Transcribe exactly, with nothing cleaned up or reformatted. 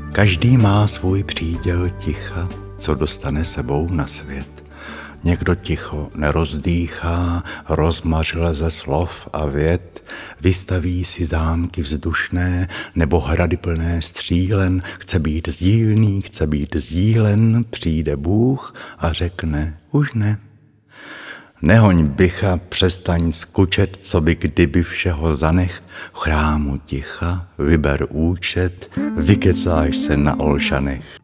Každý má svůj příděl ticha, co dostane sebou na svět. Někdo ticho nerozdýchá, rozmařile ze slov a vět, vystaví si zámky vzdušné nebo hrady plné střílen, chce být sdílný, chce být sdílen, přijde Bůh a řekne už ne. Nehoň bycha, přestaň skučet, co by kdyby všeho zanech, v chrámu ticha, vyber účet, vykecáš se na Olšanech.